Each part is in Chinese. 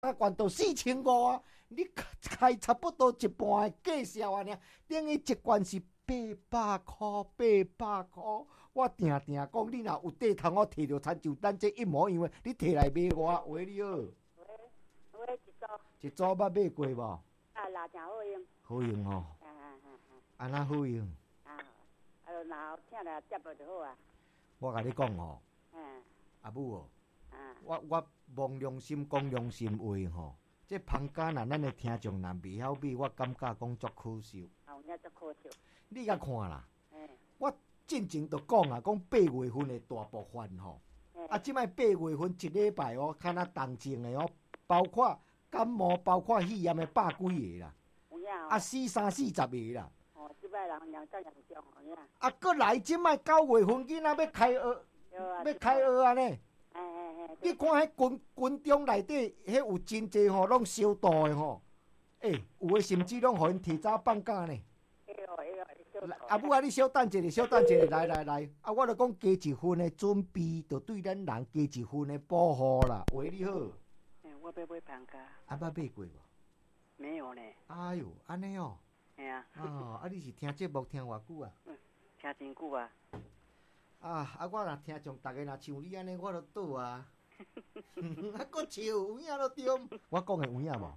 罐都4500啊，你开差不多一半的价销啊，等于一罐是800块，800块。我定定讲，你若有地通，我摕着参就咱这一模一样的，你摕来卖我，喂你好。 喂， 一组捌买过无？ 啊，辣真好用。 好用吼。安那好用？ 若听来接落就好啊。 我甲你讲吼，阿母哦，我望良心讲良心话吼，这芳家若咱的听众若袂晓买，我感觉讲足可惜。 有影足可惜。 你甲看啦，我进前就讲啊，讲8月份的大部分吼，即摆8月份一礼拜哦，看那动静的哦，包括感冒，包括肺炎的百几个啦， 有影哦。 40个啦。 即摆人量真严重，有影。 搁来即摆9月份囡仔要开学，要开学安尼。你看迄军中内底，迄有真济吼，拢烧毒的吼。有诶甚至拢互因提早放假呢。阿母啊，你小等一下，来，我著讲加一分的准备，著对咱人加一分的保护啦。喂，你好。 我要买芳家。 捌买过无？ 没有呢。 哎呦，安尼哦。你是听节目听偌久啊？ 听真久啊。 我若听从逐个若像你安尼，我著倒啊。搁笑有影咯对。我讲的有影无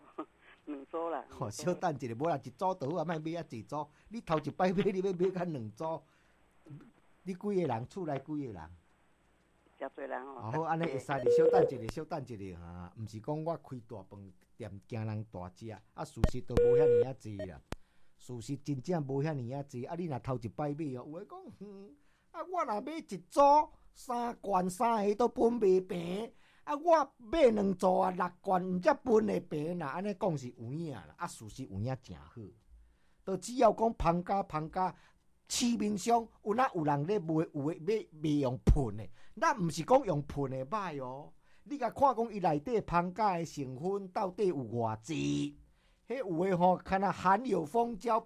？2组啦。 小等一下，无啦，一组倒啊，莫买啊一组。你头一摆买，你要买甲2组。你几个人？厝内几个人？ 真侪人哦。 好，安尼会使哩。小等一下哈，毋是讲我开大饭店惊人大食，事实都无遐尼啊济啦。事实真正无遐尼啊济，你若头一摆买哦，有诶讲，我若买一组3罐3个都分袂平，我买2组6罐毋则分会平啦。安尼讲是有影啦，事实有影诚好。都只要讲芳家。市面上有人咧卖，有诶卖用喷的，咱毋是讲用喷的歹哦。你甲看讲伊内底芳家的成分到底有偌济？迄有诶吼，看若含有蜂胶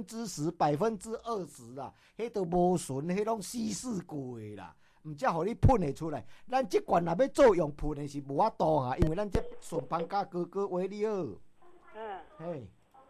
10%、20%啦，迄都无纯，迄拢死过的啦，毋则互你喷会出来。咱即罐若要做用喷的是无法度啊，因为咱这纯芳家哥喂你好。嘿。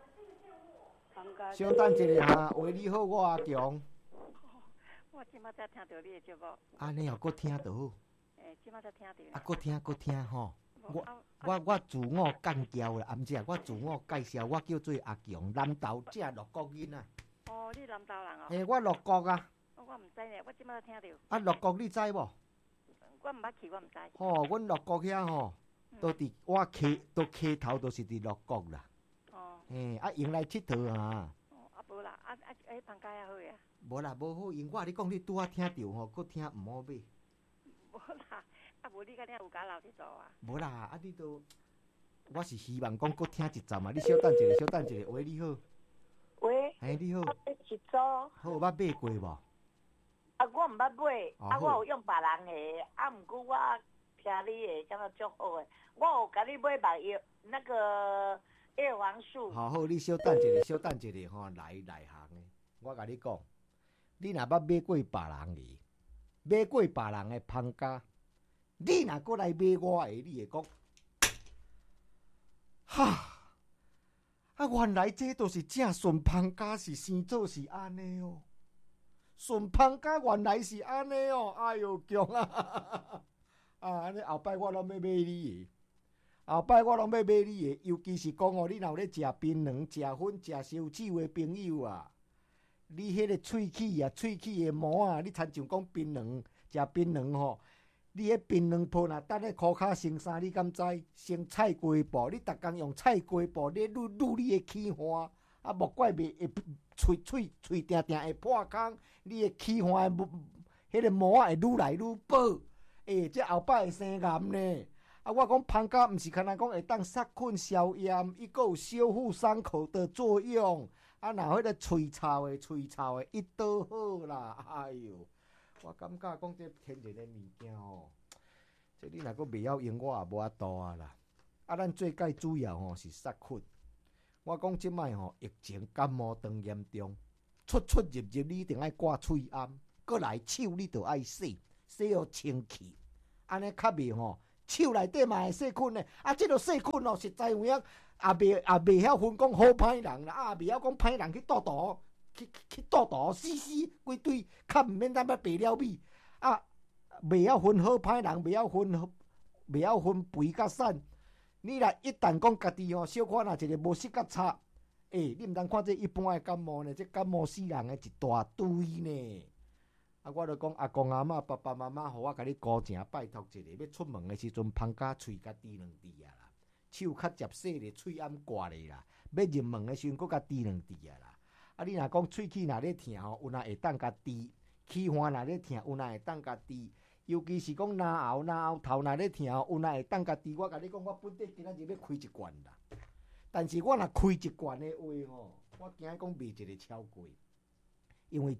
小等一下哈，喂你好，我阿强。 我即马才听到你的节目。 安尼哦，搁听到。 即马才听到。 搁听吼。我自我干交啦，毋是我自我介绍，我叫做阿强，南投正鹿国囡仔。 你南投人哦？ 我鹿国啊。 我毋知呢，我即马才听到。 鹿国你知无？ 我毋捌去，我毋知。 阮鹿国遐吼，都伫我溪头，都是伫鹿国啦。用来佚佗啊！ 无啦，芳家也好呀。 无啦，无好用。我你讲你拄仔听着吼，搁听毋好买。 无啦，无你甲你有家留伫做啊？ 无啦，你都，我是希望讲搁听一站嘛。你小等一下，喂，你好。 喂。 你好。 一组。 好，捌买过无？ 我毋捌买，我有用别人的，毋过我听你的，感觉足好的。我有甲你买目药，那个。叶黄素。 好，你小等一下吼，来行的。我甲你讲，你若捌买过别人的，买过别人的芳家，你若过来买我的，你会讲，原来这都是正纯芳家，是生做是安尼哦。纯芳家原来是安尼哦，哎哟强啊！安尼后摆我拢要买你的。后摆我拢要买你的，尤其是讲哦，你若有咧食槟榔、食粉、食烧酒的朋友啊，你迄个喙齿的毛啊，你参像讲槟榔、食槟榔吼，你迄槟榔泡若等咧裤骹先啥，你敢知？先菜瓜布，你逐工用菜瓜布咧捋你的齿花，莫怪袂会喙定定会破空，你的齿花迄个毛会愈来愈薄，这后摆会生癌呢。我讲芳家毋是干那讲会当杀菌消炎，伊阁有修复伤口的作用。若迄个喙臭的，一倒好啦。哎哟，我感觉讲这天然的物件吼，这你若阁袂晓用，我也无法度啊啦。咱最介主要吼是杀菌。我讲即摆吼疫情感冒当严重，出入你一定爱挂喙罨，阁来手你着爱洗互清气，安尼较袂吼。 手内底嘛会细菌的。啊，即个细菌哦，实在有影也袂晓分讲好歹人啦，啊，袂晓讲歹人去倒倒，去倒倒死规堆，较毋免咱要白了米啊，袂晓分好歹人，袂晓分肥甲瘦。你若一旦讲家己吼，小可若一个无适甲差，你毋通看这一般的感冒呢，这感冒死人的一大堆呢。啊，我就讲阿公阿嬷、爸爸妈妈，互我甲你高正拜托一下，要出门的时阵，芳甲喙甲滴两滴啊啦，手较接洗咧，喙暗刮咧啦。要入门的时阵，搁甲滴两滴啊啦。啊，你若讲喙齿若咧疼吼，有哪会当甲滴；气管若咧疼，有哪会当甲滴。尤其是讲咽喉头若咧疼，有哪会当甲滴。我甲你讲，我本地今仔日要开一罐啦。但是我若开一罐的话吼，我惊讲卖一个超过，因为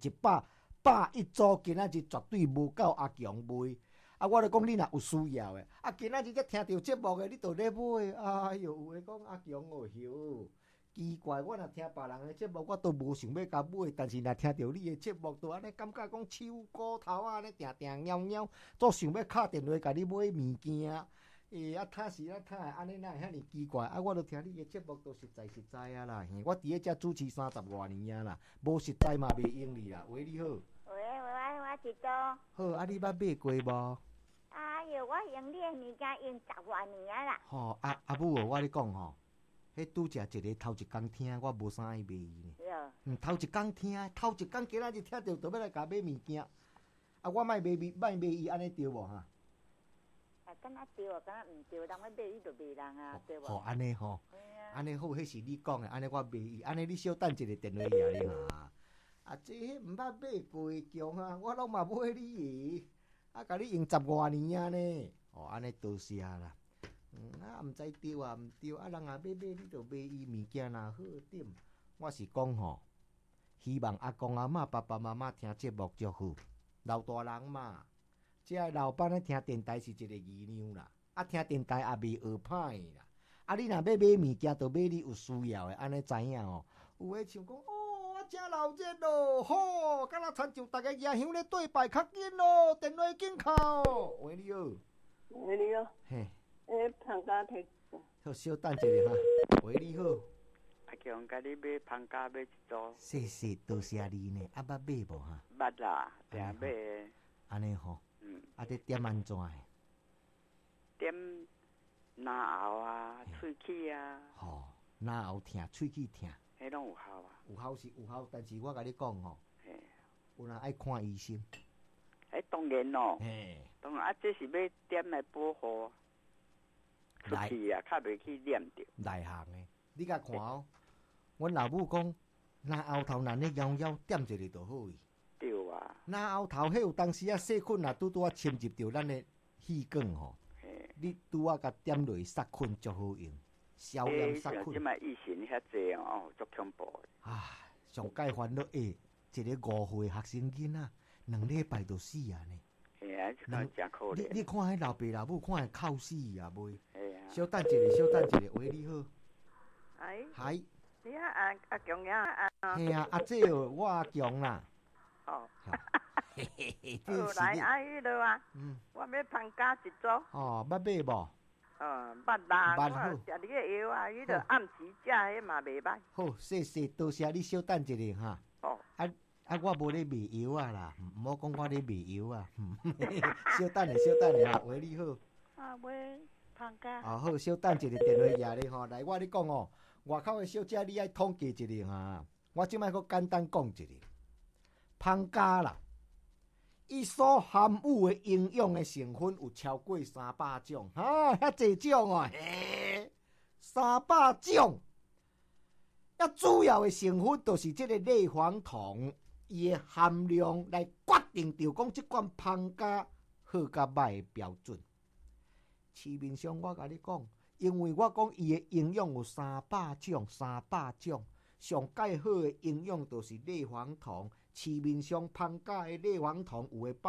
110组今仔日绝对无够阿强卖。啊，我就讲你若有需要的，啊，今仔日才听到节目的，你就咧买。哎哟，有诶讲阿强哦哟，奇怪，我若听别人的节目，我都无想要甲买，但是若听到你的节目，都安尼感觉讲手骨头啊，安尼定定喵喵，总想要敲电话甲你买物件。啊，他是啊，他安尼哪会遐尼奇怪？啊，我都听你的节目都实在啊啦。我伫咧遮主持30多年啊啦，无实在嘛袂用你啦。喂，你好。 喂，我是多。 好，啊，你捌买过无？ 哎哟，我用你的物件用10多年啊啦。 吼，阿母哦，我咧讲吼，迄拄则一个头一工听，我无啥爱买伊呢。头一工听，头一工今仔日听到，就要来甲买物件。啊，我莫买伊，安尼对无哈？ 敢若对哦，敢若毋对，人要买伊就卖人啊，对无？ 吼，安尼吼，安尼好，迄是你讲的，安尼我买伊，安尼你小等一个电话遐咧哈。啊，这迄毋捌买过强啊，我拢嘛买你个，啊，甲你用10多年啊呢。哦，安尼多谢啦。啊，毋知对啊，毋对啊，人也要买，你就买伊物件若好点。我是讲吼，希望阿公阿嬷、爸爸妈妈听节目足好，老大人嘛。即个老板咧听电台是一个伎俩啦，啊听电台也袂学歹啦。啊，你若要买物件，就买你有需要的，安尼知影哦。有诶像讲哦，啊真闹热咯，吼，敢若亲像逐个夜乡咧对拜较紧咯，电话紧敲。喂，你好。 喂，你好。 嘿。 芳家摕。 好，小等一下哈。喂，你好。 阿强，甲你买芳家买一组。 谢谢，多谢你呢。啊，捌买无哈？ 捌啦，定买。 安尼吼。啊，你点安怎的？ 点咽喉啊，喙齿啊。 吼，咽喉疼，喙齿疼。 迄拢有效啊。 有效是有效，但是我甲你讲吼，有人爱看医生。 当然咯。当然啊，这是要点来保护。出去啊，较袂去黏着。内行的，你甲看哦。阮老母讲，咽喉头若咧枵枵，点一个就好去。 对啊， 咽喉头迄有当时啊细菌啊，拄啊侵入着咱的气管吼，你拄啊甲点落杀菌足好用，消炎杀菌。 即卖疫情遐济哦，足恐怖的。啊， 上介烦恼一个5岁学生囡仔，2礼拜就死啊呢。 嘿啊，真可怜。 你看迄老爸老母看会哭死啊袂？ 嘿啊。 小等一个，喂，你好。嗨。 你啊，阿强呀， 嘿啊，阿姐哦，我阿强啦。 哦， 嘿嘿嘿， 来阿姨了啊，我要芳家一组。 哦，捌买无？ 捌啦，我食你个药啊，伊着暗时食，迄嘛袂歹。 好，谢谢，多谢你小等一下哈。 哦。 我无咧卖药啊啦，毋好讲我咧卖药啊。小等下哈，喂，你好。 啊，买芳家。 哦，好，小等一个电话遐咧吼，来，我咧讲哦，外口的小姐你爱统计一下哈，我即摆佫简单讲一下。芳家啦，伊所含有的营养的成分有超过300种，哈，遐济种哦，嘿，300种。主要的成分就是这个类黄酮，伊的含量来决定着讲即款芳家好甲歹的标准。市面上我甲你讲，因为我讲伊的营养有300种，上介好的营养就是类黄酮。市面上芳家的类黄酮有的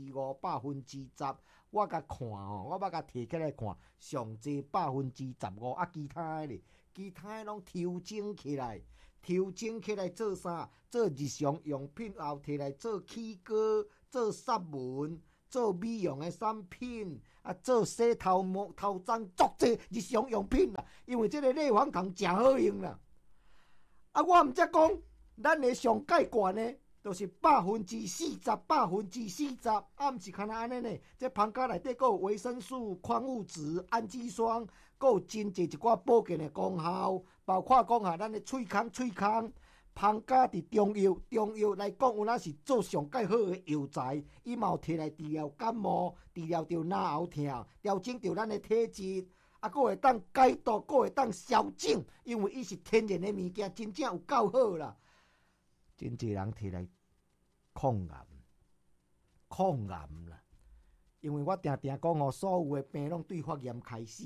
5%、10%，我甲看哦，我捌甲摕起来看，上济15%，啊，其他的咧，其他的拢调整起来做啥？做日常用品后摕来做起膏、做纱文、 做美容的产品，做洗头妆足济日常用品啦。因为这个类黄酮真好用啦。我毋则讲，咱的上介悬的，就是40%，40%，毋是干那安尼呢？这芳咖内底佫有维生素、矿物质、氨基酸，佫有真济一寡保健的功效，包括讲咱的喙空。芳咖伫中药来讲，有那是做上介好的药材，伊嘛有摕来治疗感冒，治疗着咽喉痛，调整着咱的体质，佫会当解毒，佫会当消肿，因为伊是天然的物件，真正有够好啦。真济人摕来抗癌啦，因为我定讲所有的病拢对发炎开始。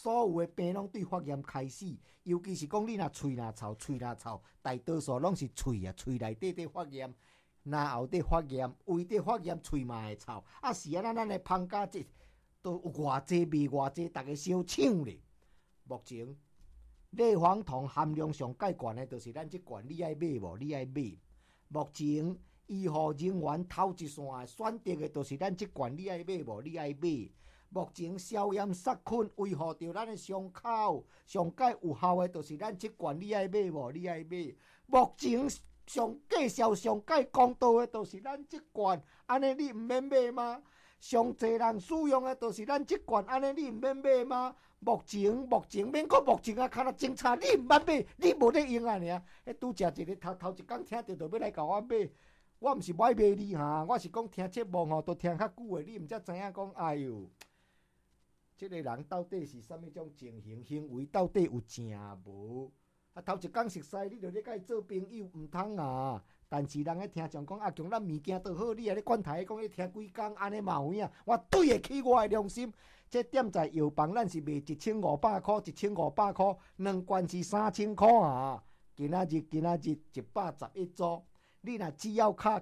尤其是讲你若喙若臭，大多数拢是喙内底发炎，咽喉底发炎，胃底发炎，喙嘛会臭。是安咱的芳咖这都有偌济味，偌济大家烧抢咧。目前类黄酮含量上介悬的，就是咱这罐，你爱买无？你爱买。目前医护人员头一线的选择的，就是咱这罐，你爱买无？你爱买。目前消炎杀菌维护着咱的伤口，上介有效的，就是咱这罐，你爱买无？你爱买。目前上介绍、上介公道的，就是咱这罐，安尼你毋免买吗？上侪人使用的，就是咱这罐，安尼你毋免买吗？目前免讲目前啊，看若真差，你毋捌买，你无咧用啊尔。拄则一个头一工听着，就要来甲我买。我毋是歹买你哈，我是讲听节目吼，都听较久的，你毋才知影讲，哎哟。这个人到底是啥物种情形？行为到底有正无？头一工熟悉，你就咧甲伊做朋友，毋通啊！但是人咧听上讲，阿强咱物件都好，你还咧管台讲咧听几工，安尼嘛有影？我对得起我的良心。这店在药房，咱是卖1500块，1500块，2罐是3000块啊！今仔日111组，你若只要卡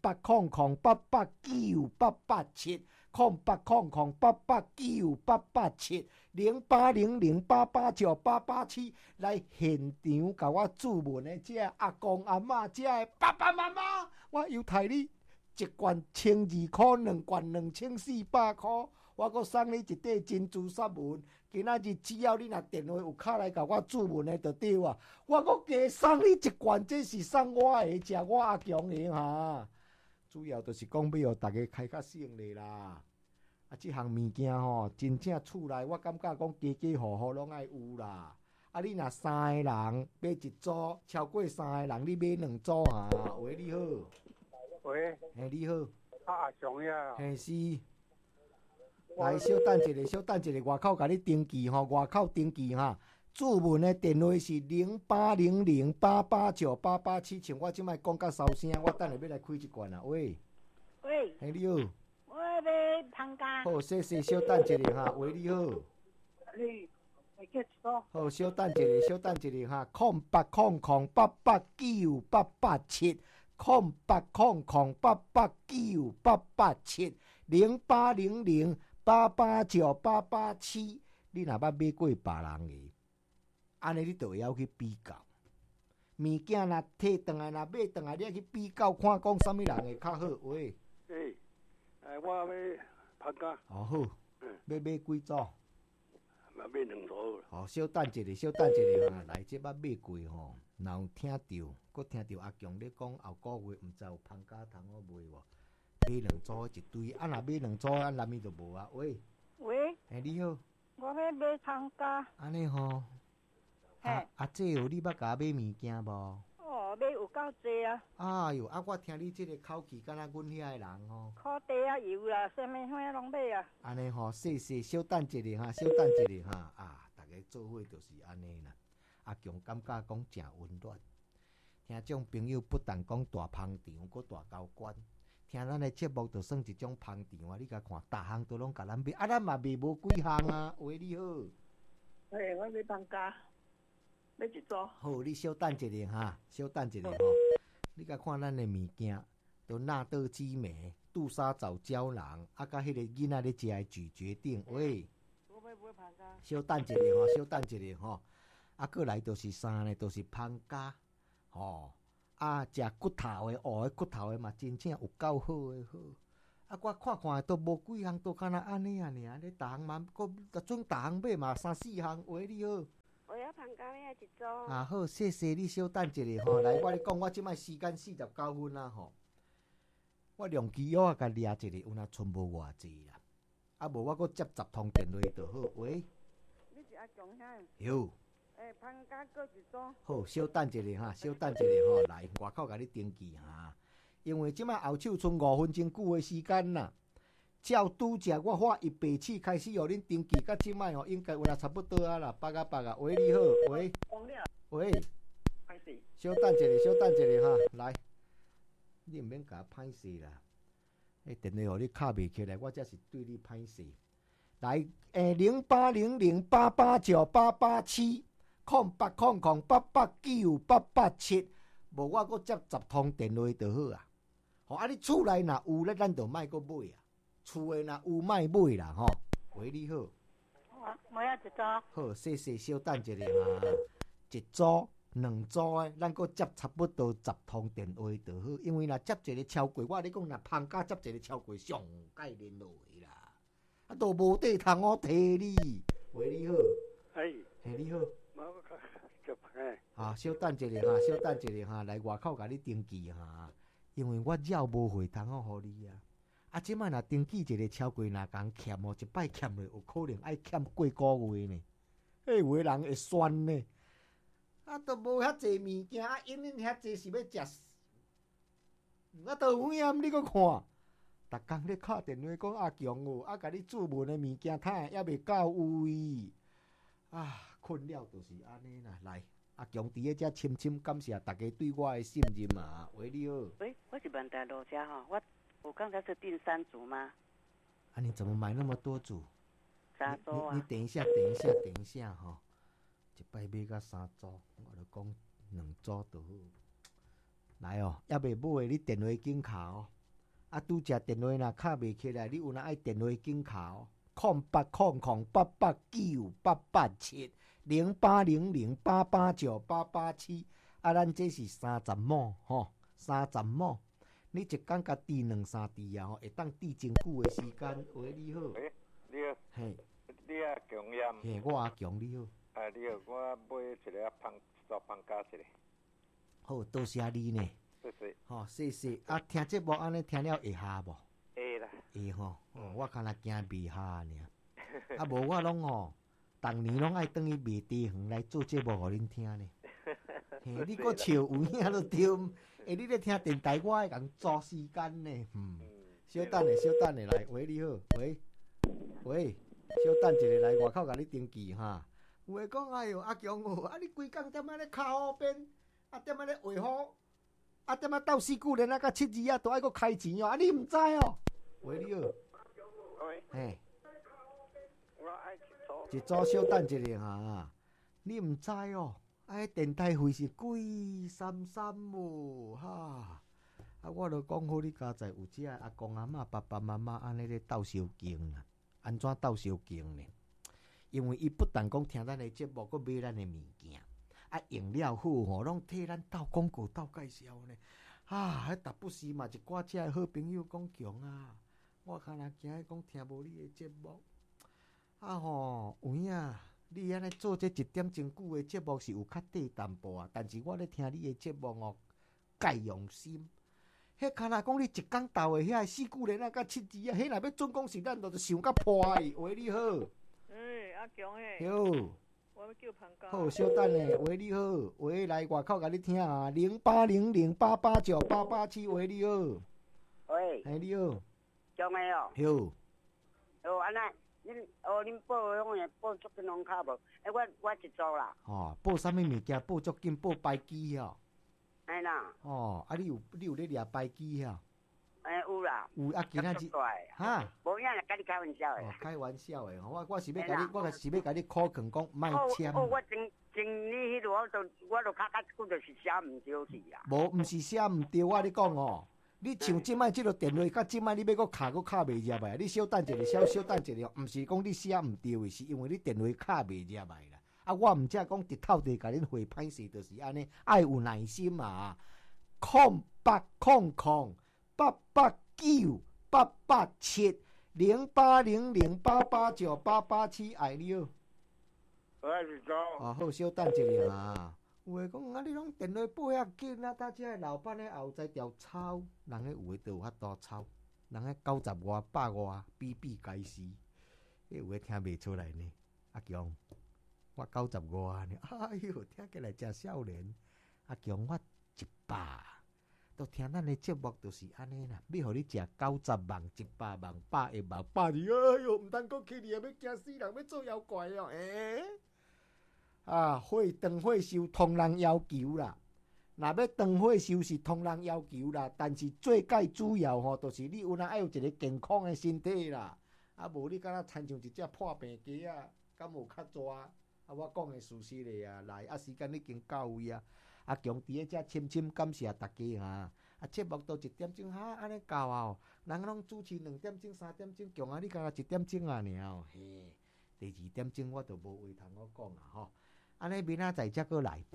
0800889887。0800889887，0800889887来现场甲我注文的这阿公阿嬷，这爸爸妈妈，我又替你一罐1200块，2罐2400块，我阁送你一块珍珠雪纹。今仔日只要你若电话有卡来甲我注文的就对啊，我阁加送你一罐，这是送我的，食我阿强的哈。主要就是讲要互大家开较省咧啦。这项物件吼，真正厝内我感觉讲家户户拢爱有啦。你若3个人买一组，超过3个人你买2组啊。喂，你好。 喂。 你好。 阿强呀。 是。来，稍等一下，外口甲你登记吼，外口登记哈。注文的电话是0800889887，像我即摆讲甲收声，我等下要来开一罐啊。喂。你好。 我要买芳咖。 好，谢，稍等一下哈。喂，你好。 你会叫一组？ 好，稍等一下哈。0800889887，0800889887，你若捌买过别人的，安尼你就会晓去比较。物件若摕转来，若买转来，你要去比较看，讲啥物人会较好。喂。 我要芳咖。 好，要买几组？ 买2组。 好，稍等一下哈。来，这捌买过吼，若有听到，佮听到阿强咧讲后个月毋知有芳咖通好卖无？买2组一堆，若买2组，内面就无啊。喂。你好。 我要买芳咖。 安尼吼。这有你捌甲我买物件无？ 买有够济啊！ 哎哟，我听你这个口气，敢若阮遐个人吼。 烤地啊油啦，啥物啥拢买啊。 安尼吼，细，稍等一下哈。大家做伙就是安尼啦。阿强感觉讲诚温暖，听种朋友不但讲大捧场，搁大高官。听咱的节目就算一种捧场啊！你甲看，逐项都拢甲咱买，咱嘛卖无几项啊。喂，你好。 我买芳咖。要一组。 好，你稍等一下哈，吼。你甲看咱的物件，都纳豆激酶、杜莎藻胶囊，甲迄个囡仔咧食的咀嚼顶。喂。 我要买芳咖。 稍等一下吼。过来就是3个，就是芳咖，吼。食骨头的，的骨头的嘛，真正有够好的好。 啊，我看看都无几项，都敢若安尼啊尔。你逐项嘛，佫逐种逐项买嘛，3、4项，喂你好。 我要香港咩一组？ 啊好，谢谢你，稍等一下吼。来，我咧讲，我即摆时间49分啊吼。我量机约甲掠一个，有若剩无偌济啦。啊无我佫接10通电话就好。喂， 你是阿强遐？ 有。 香港各一组。 好，稍等一下哈，稍等一下吼。来，外口甲你登记哈。因为即摆后手剩5分钟久的时间啦。照拄则我发一白纸开始互恁登记，到即摆吼应该有啦差不多啊啦，八啊。喂，你好，喂，喂，稍等一下哈，来，你毋免甲我歹势啦，电话互你敲袂起来，我才是对你歹势。来08008898870800889887，无我佫接10通电话就好啊。吼，啊你厝内若有咧，咱就莫佫买啊。厝诶若有莫买啦吼。喂，你好。 我要一组。 好，谢谢，稍等一下哈。一组、2组诶，咱佫接差不多10通电话就好。因为若接一个超过，我咧讲若芳家接一个超过上该联络诶啦。啊，都无地通我摕你。喂，你好。你好。啊，稍等一下哈，来外口甲你登记哈。因为我了无会通好互你啊。啊，即摆若登记一个超过若共欠哦，一摆欠落有可能爱欠过个月呢。有的人会酸呢。啊，都无遐济物件，啊，因恁遐济是要食。啊，都有影你搁看，逐工咧敲电话讲阿强哦，啊，甲你注文的物件摊还未到位。啊，困了就是安尼啦。来，阿强伫咧遮深深感谢大家对我的信任啊。喂，你好。 喂，我是万达路家哈，我刚才是订3组吗？ 啊，你怎么买那么多组 ？3组啊。 你等一下哈，一摆买到3组，我就讲2组就好。来哦，还未买的你电话紧敲哦。啊，拄则电话若敲袂起来，你有若爱电话紧敲哦。080088988988708008898887，啊，咱这是30亩吼，30亩。你一工甲滴2-3滴啊，会当滴真久的时间。喂，你好。 你好。 嘿。 你阿强炎。 嘿，我阿强，你好。 你好，我买一个芳家一个。 好，多谢你呢。 谢谢。 好，谢谢。啊，听节目安尼听了会下无？ 会啦。 会吼。我敢若惊未下尔。啊，无我拢吼，逐年拢爱转去卖地园来做节目互恁听呢。嘿，你搁笑有影就对。你咧听电台，我会共抓时间呢。稍等下来。喂，你好。喂，稍等一下来外口甲你登记哈。有诶讲，哎哟，阿强哦，啊你规工踮仔咧敲好边，啊踮仔咧画好，啊踮仔斗4句连甲7字啊，都爱搁开钱哦，啊你毋知哦？喂，你好。 喂。 嘿。 我爱一组稍等一下哈，你毋知哦？哎，电台费是贵33哦，哈！啊，我著讲好你家在有只阿公阿嬷、爸爸妈妈安尼咧斗相敬啊，安怎斗相敬呢？因为伊不但讲听咱的节目，佮买咱的物件，啊用了好吼，拢替咱斗广告、斗介绍呢。啊，迄达不时嘛一寡遮好朋友讲强啊，我敢若惊讲听无你的节目，啊吼有影。你安尼做这1点钟久的节目是有较短淡薄啊，但是我咧听你的节目哦，介用心。迄敢若讲你一工斗的遐4句连甲7字啊，迄若要准讲是咱就想甲破去。喂，你好。 阿强诶。 好。 我要叫彭哥。 好，稍等咧。喂，你好。喂，来外口甲你听啊，0800889887。喂，你好。 喂。 你好。 强诶哦。 好。 哦，安尼。恁报迄个报足紧拢卡无？我一组啦。 报啥物物件？报足紧，报排机哦。 哎啦。 啊，你有咧掠排机哦？ 有啦。 有啊，今仔日哈？ 无影啦，甲你开玩笑诶。 开玩笑诶，我是要甲你，我是要甲你考劝讲，莫签。 我前你迄落我就卡久就是写毋对去啊。 无，毋是写毋对，我咧讲哦。你像即摆即个电话，甲即摆你要搁卡袂入来，你稍等一下，稍等一下，毋是讲你写毋对的，是因为你电话卡袂入来啦。啊，我毋则讲直透地甲恁回歹势，就是安尼，爱有耐心啊。080088898887 0800889887爱你哦。 我是做。 好，稍等一下啊。有诶讲你拢电话拨遐紧啊，搭遮老板咧后在条抄，人咧有诶都有法度抄，人咧90外、100外，比该死，有诶听袂出来呢。阿强，我90外呢，哎哟，听起来真少年。阿强，我100，都听咱诶节目就是安尼啦，要互你食90万、100万、100万、120万，哎哟，毋通讲去你，要惊死人，要做妖怪哦，会长会收通人要求啦，若要长会收是通人要求啦，但是最介主要吼，就是你有哪爱有一个健康诶身体啦，无你敢若亲像一只破病鸡啊，敢有较抓？我讲诶事实咧啊，来时间已经到位啊。阿强伫咧遮深深感谢大家啊！节目都1点钟安尼到啊！人拢主持2点钟、3点钟，强你敢若1点钟啊尔哦。嘿，第2点钟我就无话通好讲啊吼。安尼明仔载才过来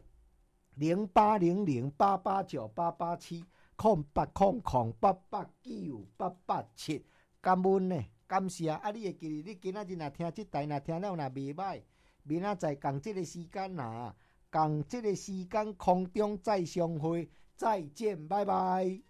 ，080088908898898887，感恩呢，感谢啊！你会记你今仔日若听即台，若听了若袂歹，明仔载共即个时间共即个时间空中再相会，再见，拜拜。